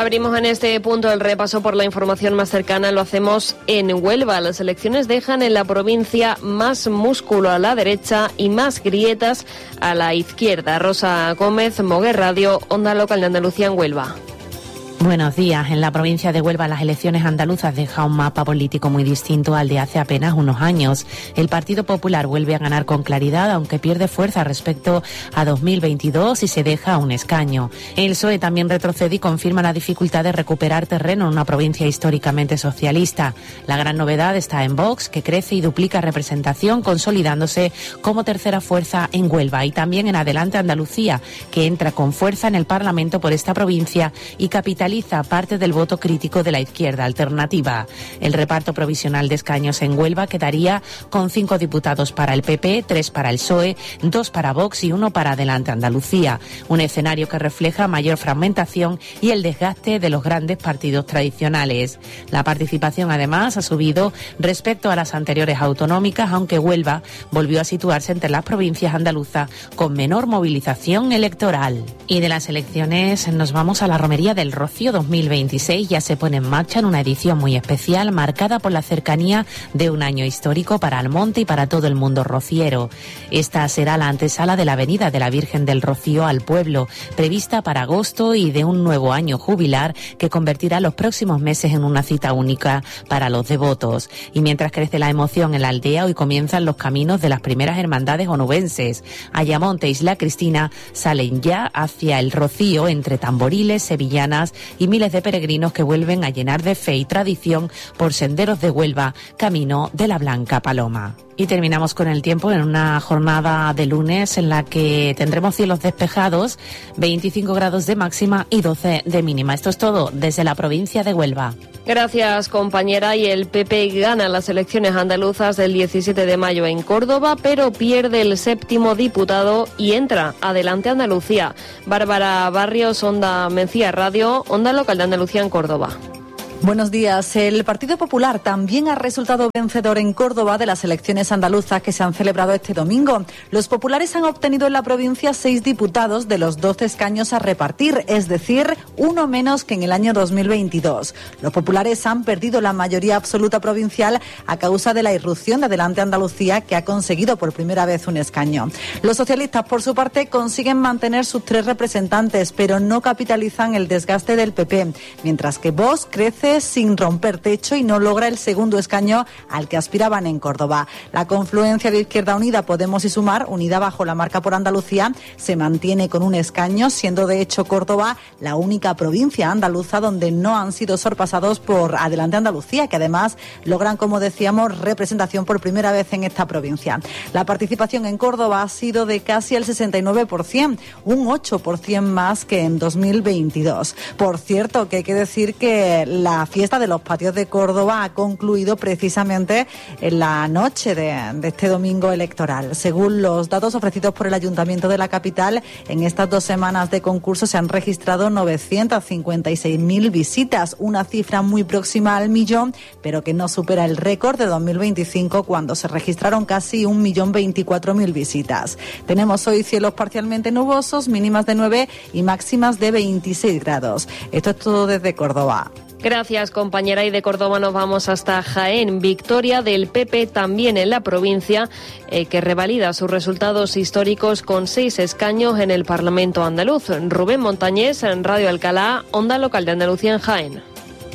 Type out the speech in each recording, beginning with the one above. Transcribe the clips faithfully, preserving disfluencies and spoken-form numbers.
Abrimos en este punto el repaso por la información más cercana. Lo hacemos en Huelva. Las elecciones dejan en la provincia más músculo a la derecha y más grietas a la izquierda. Rosa Gómez, Moguer Radio, Onda Local de Andalucía en Huelva. Buenos días. En la provincia de Huelva las elecciones andaluzas dejan un mapa político muy distinto al de hace apenas unos años. El Partido Popular vuelve a ganar con claridad, aunque pierde fuerza respecto a dos mil veintidós y se deja un escaño. El P S O E también retrocede y confirma la dificultad de recuperar terreno en una provincia históricamente socialista. La gran novedad está en Vox, que crece y duplica representación, consolidándose como tercera fuerza en Huelva, y también en Adelante Andalucía, que entra con fuerza en el Parlamento por esta provincia y capitaliza parte del voto crítico de la izquierda alternativa. El reparto provisional de escaños en Huelva quedaría con cinco diputados para el P P, tres para el P S O E, dos para Vox y uno para Adelante Andalucía. Un escenario que refleja mayor fragmentación y el desgaste de los grandes partidos tradicionales. La participación además ha subido respecto a las anteriores autonómicas, aunque Huelva volvió a situarse entre las provincias andaluzas con menor movilización electoral. Y de las elecciones nos vamos a la romería del Rocío dos mil veintiséis. Ya se pone en marcha en una edición muy especial, marcada por la cercanía de un año histórico para Almonte y para todo el mundo rociero. Esta será la antesala de la venida de la Virgen del Rocío al pueblo, prevista para agosto, y de un nuevo año jubilar que convertirá los próximos meses en una cita única para los devotos. Y mientras crece la emoción en la aldea, hoy comienzan los caminos de las primeras hermandades onubenses. Ayamonte e Isla Cristina salen ya hacia el Rocío entre tamboriles, sevillanas y miles de peregrinos que vuelven a llenar de fe y tradición por senderos de Huelva, camino de la Blanca Paloma. Y terminamos con el tiempo en una jornada de lunes en la que tendremos cielos despejados, veinticinco grados de máxima y doce de mínima. Esto es todo desde la provincia de Huelva. Gracias, compañera. Y el P P gana las elecciones andaluzas del diecisiete de mayo en Córdoba, pero pierde el séptimo diputado y entra Adelante Andalucía. Bárbara Barrios, Onda Mencía Radio, Onda Local de Andalucía en Córdoba. Buenos días. El Partido Popular también ha resultado vencedor en Córdoba de las elecciones andaluzas que se han celebrado este domingo. Los populares han obtenido en la provincia seis diputados de los doce escaños a repartir, es decir, uno menos que en el año dos mil veintidós. Los populares han perdido la mayoría absoluta provincial a causa de la irrupción de Adelante Andalucía, que ha conseguido por primera vez un escaño. Los socialistas, por su parte, consiguen mantener sus tres representantes, pero no capitalizan el desgaste del P P, mientras que Vox crece sin romper techo y no logra el segundo escaño al que aspiraban en Córdoba. La confluencia de Izquierda Unida, Podemos y Sumar, unida bajo la marca por Andalucía, se mantiene con un escaño, siendo de hecho Córdoba la única provincia andaluza donde no han sido sorpasados por Adelante Andalucía, que además logran, como decíamos, representación por primera vez en esta provincia. La participación en Córdoba ha sido de casi el sesenta y nueve por ciento, un ocho por ciento más que en dos mil veintidós. Por cierto, que hay que decir que la La fiesta de los patios de Córdoba ha concluido precisamente en la noche de, de este domingo electoral. Según los datos ofrecidos por el Ayuntamiento de la capital, en estas dos semanas de concurso se han registrado novecientas cincuenta y seis mil visitas, una cifra muy próxima al millón, pero que no supera el récord de dos mil veinticinco, cuando se registraron casi un millón veinticuatro mil visitas. Tenemos hoy cielos parcialmente nubosos, mínimas de nueve y máximas de veintiséis grados. Esto es todo desde Córdoba. Gracias, compañera. Y de Córdoba nos vamos hasta Jaén. Victoria del P P también en la provincia, eh, que revalida sus resultados históricos con seis escaños en el Parlamento andaluz. Rubén Montañés, en Radio Alcalá, Onda Local de Andalucía en Jaén.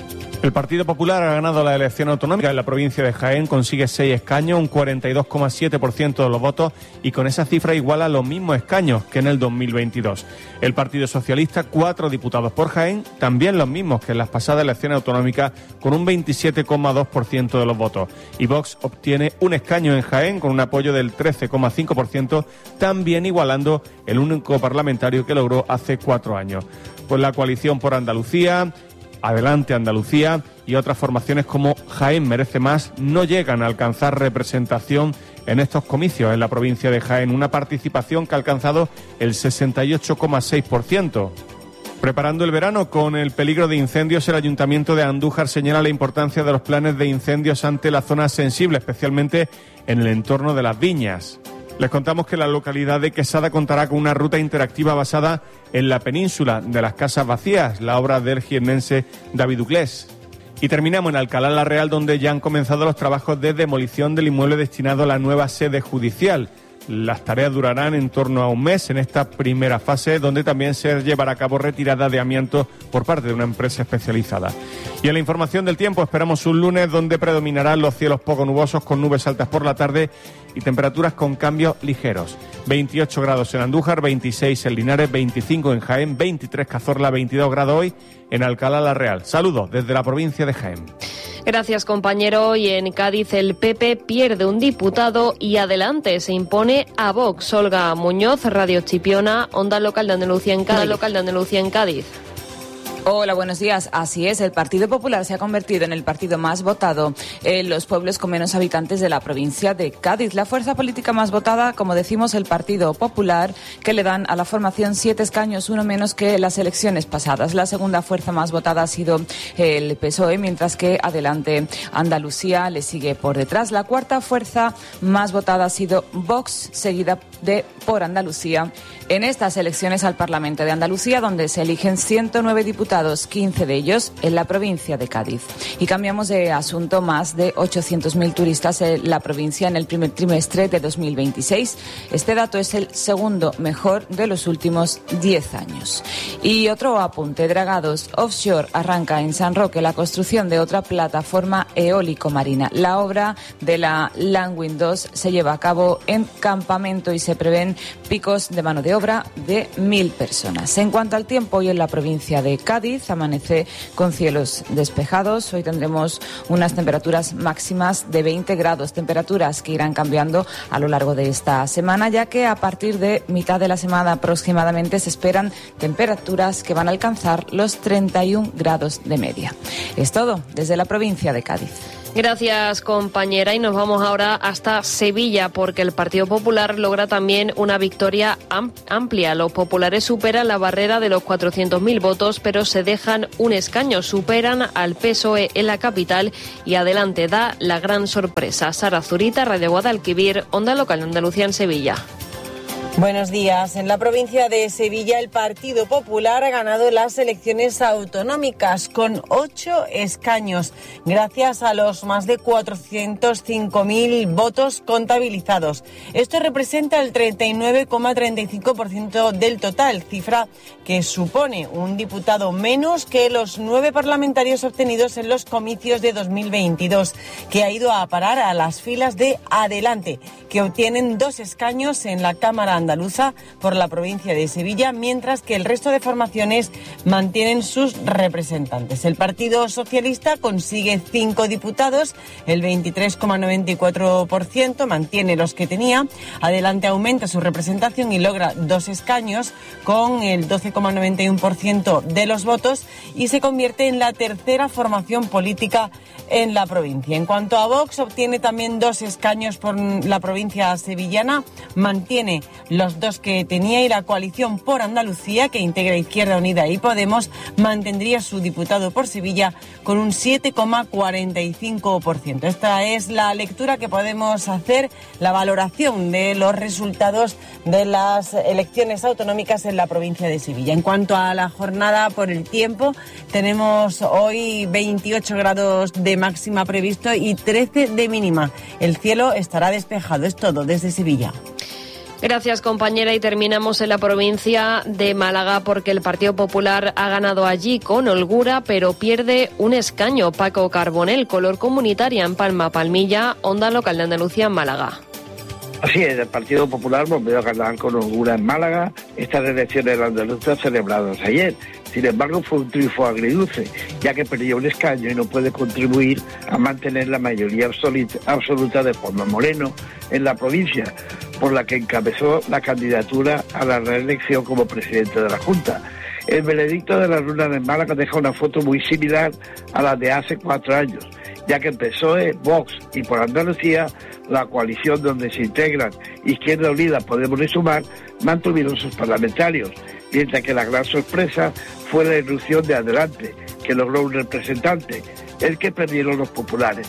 El Partido Popular ha ganado la elección autonómica en la provincia de Jaén, consigue seis escaños, un cuarenta y dos coma siete por ciento de los votos, y con esa cifra iguala los mismos escaños que en el dos mil veintidós. El Partido Socialista, cuatro diputados por Jaén, también los mismos que en las pasadas elecciones autonómicas, con un veintisiete coma dos por ciento de los votos. Y Vox obtiene un escaño en Jaén con un apoyo del trece coma cinco por ciento, también igualando el único parlamentario que logró hace cuatro años. Pues la coalición por Andalucía, Adelante Andalucía y otras formaciones como Jaén Merece Más no llegan a alcanzar representación en estos comicios en la provincia de Jaén, una participación que ha alcanzado el sesenta y ocho coma seis por ciento. Preparando el verano con el peligro de incendios, el Ayuntamiento de Andújar señala la importancia de los planes de incendios ante la zona sensible, especialmente en el entorno de las viñas. Les contamos que la localidad de Quesada contará con una ruta interactiva basada en la península de las casas vacías, la obra del jiennense David Uclés. Y terminamos en Alcalá la Real, donde ya han comenzado los trabajos de demolición del inmueble destinado a la nueva sede judicial. Las tareas durarán en torno a un mes en esta primera fase, donde también se llevará a cabo retirada de amianto por parte de una empresa especializada. Y en la información del tiempo esperamos un lunes donde predominarán los cielos poco nubosos con nubes altas por la tarde y temperaturas con cambios ligeros. veintiocho grados en Andújar, veintiséis en Linares, veinticinco en Jaén, veintitrés Cazorla, veintidós grados hoy en Alcalá la Real. Saludos desde la provincia de Jaén. Gracias, compañero. Y en Cádiz el P P pierde un diputado y adelante se impone a Vox. Olga Muñoz, Radio Chipiona, Onda Local de Andalucía en Cádiz. Local de Andalucía en Cádiz. Hola, buenos días. Así es, el Partido Popular se ha convertido en el partido más votado en los pueblos con menos habitantes de la provincia de Cádiz. La fuerza política más votada, como decimos, el Partido Popular, que le dan a la formación siete escaños, uno menos que las elecciones pasadas. La segunda fuerza más votada ha sido el P S O E, mientras que adelante Andalucía le sigue por detrás. La cuarta fuerza más votada ha sido Vox, seguida de por Andalucía, en estas elecciones al Parlamento de Andalucía, donde se eligen ciento nueve diputados, quince de ellos en la provincia de Cádiz. Y cambiamos de asunto, más de ochocientos mil turistas en la provincia en el primer trimestre de dos mil veintiséis. Este dato es el segundo mejor de los últimos diez años. Y otro apunte, Dragados Offshore arranca en San Roque la construcción de otra plataforma eólico-marina. La obra de la Landwind dos se lleva a cabo en campamento y se prevén picos de mano de obra de mil personas. En cuanto al tiempo, hoy en la provincia de Cádiz amanece con cielos despejados. Hoy tendremos unas temperaturas máximas de veinte grados, temperaturas que irán cambiando a lo largo de esta semana, ya que a partir de mitad de la semana aproximadamente se esperan temperaturas que van a alcanzar los treinta y un grados de media. Es todo desde la provincia de Cádiz. Gracias, compañera. Y nos vamos ahora hasta Sevilla, porque el Partido Popular logra también una victoria amplia. Los populares superan la barrera de los cuatrocientos mil votos, pero se dejan un escaño. Superan al P S O E en la capital y adelante da la gran sorpresa. Sara Zurita, Radio Guadalquivir, Onda Local de Andalucía en Sevilla. Buenos días. En la provincia de Sevilla, el Partido Popular ha ganado las elecciones autonómicas con ocho escaños, gracias a los más de cuatrocientos cinco mil votos contabilizados. Esto representa el treinta y nueve coma treinta y cinco por ciento del total, cifra que supone un diputado menos que los nueve parlamentarios obtenidos en los comicios de dos mil veintidós, que ha ido a parar a las filas de Adelante, que obtienen dos escaños en la Cámara Andaluza por la provincia de Sevilla, mientras que el resto de formaciones mantienen sus representantes. El Partido Socialista consigue cinco diputados, el veintitrés coma noventa y cuatro por ciento, mantiene los que tenía. Adelante aumenta su representación y logra dos escaños con el doce coma noventa y uno por ciento de los votos y se convierte en la tercera formación política en la provincia. En cuanto a Vox, obtiene también dos escaños por la provincia sevillana, mantiene los dos que tenía, y la coalición por Andalucía, que integra Izquierda Unida y Podemos, mantendría su diputado por Sevilla con un siete coma cuarenta y cinco por ciento. Esta es la lectura que podemos hacer, la valoración de los resultados de las elecciones autonómicas en la provincia de Sevilla. En cuanto a la jornada por el tiempo, tenemos hoy veintiocho grados de máxima previsto y trece de mínima. El cielo estará despejado. Es todo desde Sevilla. Gracias, compañera. Y terminamos en la provincia de Málaga, porque el Partido Popular ha ganado allí con holgura, pero pierde un escaño. Paco Carbonell, Color Comunitaria en Palma Palmilla, Onda Local de Andalucía en Málaga. Así es, el Partido Popular volvió a ganar con holgura en Málaga estas elecciones andaluzas celebradas ayer. Sin embargo, fue un triunfo agridulce, ya que perdió un escaño y no puede contribuir a mantener la mayoría absoluta de Juanma Moreno en la provincia, por la que encabezó la candidatura a la reelección como presidente de la Junta. El veredicto de la urna de Málaga deja una foto muy similar a la de hace cuatro años, ya que el P S O E, Vox y por Andalucía, la coalición donde se integran Izquierda Unida, Podemos y Sumar, mantuvieron sus parlamentarios, mientras que la gran sorpresa fue la irrupción de Adelante, que logró un representante, el que perdieron los populares.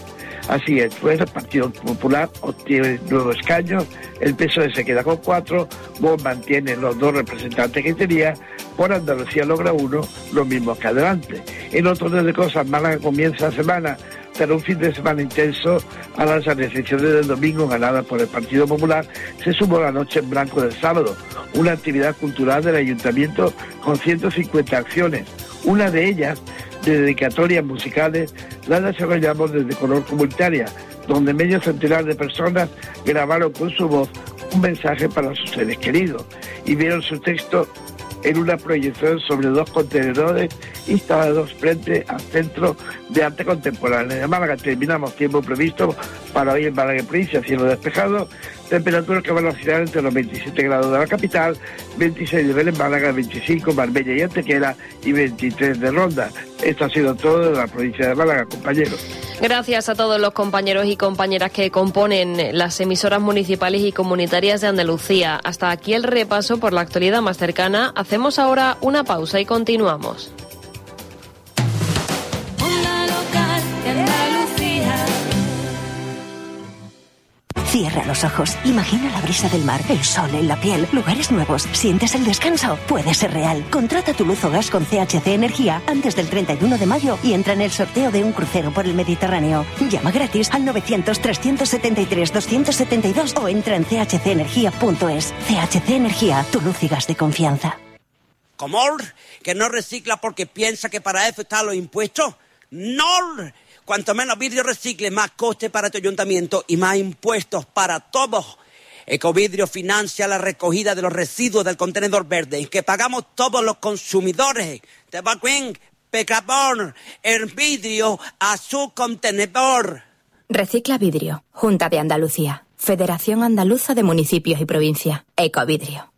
Así es, pues el Partido Popular obtiene nueve escaños, el P S O E se queda con cuatro, Vox mantiene los dos representantes que tenía, por Andalucía logra uno, lo mismo que adelante. En otro orden de cosas, Málaga comienza la semana, tras un fin de semana intenso a las elecciones del domingo ganadas por el Partido Popular, se sumó la noche en blanco del sábado, una actividad cultural del Ayuntamiento con ciento cincuenta acciones, una de ellas de dedicatorias musicales, las desarrollamos desde Color Comunitaria, donde medio centenar de personas grabaron con su voz un mensaje para sus seres queridos y vieron su texto en una proyección sobre dos contenedores instalados frente al Centro de Arte Contemporánea de Málaga. Terminamos tiempo previsto para hoy en Málaga y provincia, cielo despejado, temperaturas que van a oscilar entre los veintisiete grados de la capital, veintiséis de Vélez, Málaga, veinticinco, Marbella y Antequera y veintitrés de Ronda. Esto ha sido todo de la provincia de Málaga, compañeros. Gracias a todos los compañeros y compañeras que componen las emisoras municipales y comunitarias de Andalucía. Hasta aquí el repaso por la actualidad más cercana. Hacemos ahora una pausa y continuamos. Onda local de Andalucía. Cierra los ojos, imagina la brisa del mar, el sol en la piel, lugares nuevos, sientes el descanso. Puede ser real. Contrata tu luz o gas con C H C Energía antes del treinta y uno de mayo y entra en el sorteo de un crucero por el Mediterráneo. Llama gratis al novecientos, trescientos setenta y tres, doscientos setenta y dos o entra en c h c energía punto es. C H C Energía, tu luz y gas de confianza. ¿Comor? ¿Que no recicla porque piensa que para eso están los impuestos? ¡No! Cuanto menos vidrio recicle, más coste para tu ayuntamiento y más impuestos para todos. Ecovidrio financia la recogida de los residuos del contenedor verde que pagamos todos los consumidores. Te va bien, pecador, el vidrio a su contenedor. Recicla Vidrio, Junta de Andalucía, Federación Andaluza de Municipios y Provincias, Ecovidrio.